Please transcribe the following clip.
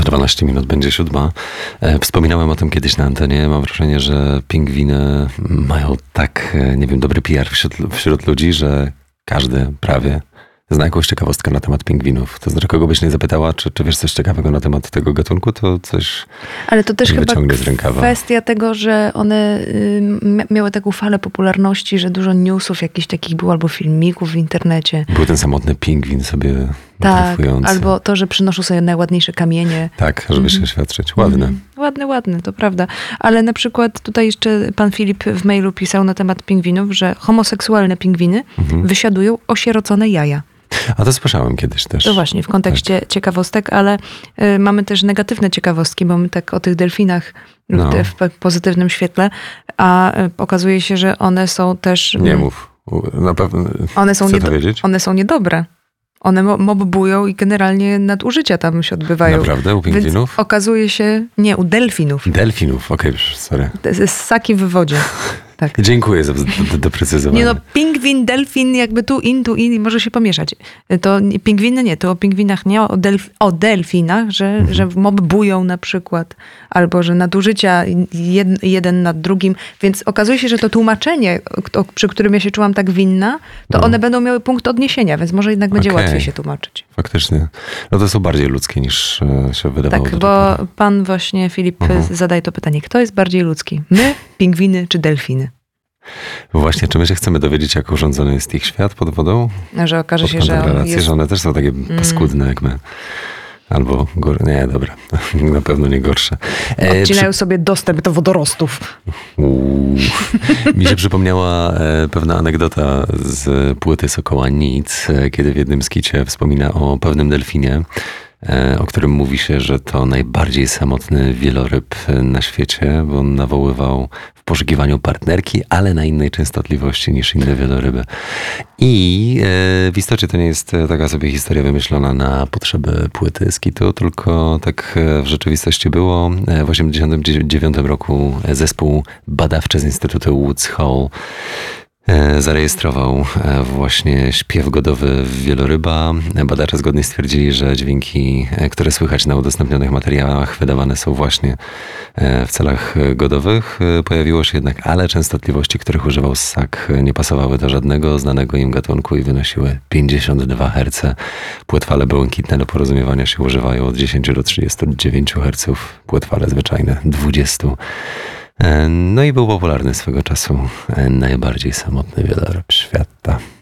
12 minut będzie 7. Wspominałem o tym kiedyś na antenie. Mam wrażenie, że pingwiny mają tak, nie wiem, dobry PR wśród ludzi, że każdy prawie zna jakąś ciekawostkę na temat pingwinów. To znaczy, kogo byś nie zapytała, czy wiesz coś ciekawego na temat tego gatunku, to coś ale to też chyba wyciągnie z rękawa. Kwestia tego, że one miały taką falę popularności, że dużo newsów jakichś takich było, albo filmików w internecie. Był ten samotny pingwin sobie Tak, dryfujący. albo to, że przynoszą sobie najładniejsze kamienie. Tak, żeby się oświadczyć. Ładne. Ładne, to prawda. Ale na przykład tutaj jeszcze pan Filip w mailu pisał na temat pingwinów, że homoseksualne pingwiny wysiadują osierocone jaja. A to słyszałem kiedyś też. To właśnie w kontekście ciekawostek, ale mamy też negatywne ciekawostki, bo my tak o tych delfinach w pozytywnym świetle, a okazuje się, że one są też... Nie mów. Na pewno chcę to wiedzieć. One są niedobre. One mobbują i generalnie nadużycia tam się odbywają. Naprawdę? U pingwinów? Więc okazuje się... Nie, u delfinów. Delfinów, okej, sorry. To jest ssaki w wodzie. Tak. Dziękuję za doprecyzowanie. Nie pingwin, delfin, jakby tu in, może się pomieszać. To pingwiny nie, to o pingwinach nie, o delfinach, że mobbują na przykład, albo że nadużycia jeden nad drugim. Więc okazuje się, że to tłumaczenie, przy którym ja się czułam tak winna, to one będą miały punkt odniesienia, więc może jednak będzie łatwiej się tłumaczyć. Faktycznie. No to są bardziej ludzkie niż się wydawało. Tak, bo pan właśnie Filip zadaje to pytanie. Kto jest bardziej ludzki? My, pingwiny czy delfiny? Właśnie, czy my się chcemy dowiedzieć, jak urządzony jest ich świat pod wodą? Że okaże się, że one też są takie paskudne jak my. Albo nie, dobra, na pewno nie gorsze. Odcinają sobie dostęp do wodorostów. Mi się przypomniała pewna anegdota z płyty Sokoła Nic, kiedy w jednym skicie wspomina o pewnym delfinie, o którym mówi się, że to najbardziej samotny wieloryb na świecie, bo on nawoływał w poszukiwaniu partnerki, ale na innej częstotliwości niż inne wieloryby. I w istocie to nie jest taka sobie historia wymyślona na potrzeby płyty skitu, tylko tak w rzeczywistości było. W 1989 roku zespół badawczy z Instytutu Woods Hole zarejestrował właśnie śpiew godowy wieloryba. Badacze zgodnie stwierdzili, że dźwięki, które słychać na udostępnionych materiałach, wydawane są właśnie w celach godowych. Pojawiło się jednak ale częstotliwości, których używał ssak, nie pasowały do żadnego znanego im gatunku i wynosiły 52 Hz. Płetwale błękitne do porozumiewania się używają od 10 do 39 Hz. Płetwale zwyczajne 20. No i był popularny swego czasu najbardziej samotny wieloryb świata.